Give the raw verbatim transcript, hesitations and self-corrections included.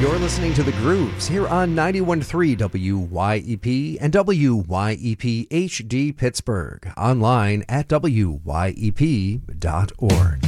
You're listening to The Grooves here on ninety-one point three W Y E P and W Y E P H D Pittsburgh. Online at W Y E P dot org.